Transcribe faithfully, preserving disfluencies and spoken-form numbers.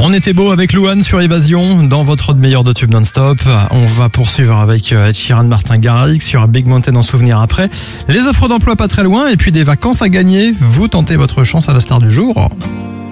On était beau avec Louane sur Évasion dans votre meilleur de tube non-stop. On va poursuivre avec Ed Sheeran, Martin Garrix sur Big Mountain en souvenir après. Les offres d'emploi pas très loin et puis des vacances à gagner. Vous tentez votre chance à la star du jour.